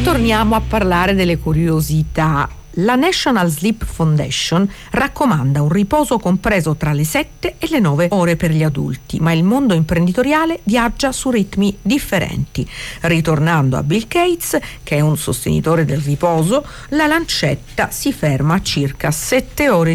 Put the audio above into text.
Torniamo a parlare delle curiosità. La National Sleep Foundation raccomanda un riposo compreso tra le 7 e le 9 ore per gli adulti, ma il mondo imprenditoriale viaggia su ritmi differenti. Ritornando a Bill Gates, che è un sostenitore del riposo, la lancetta si ferma a circa 7 ore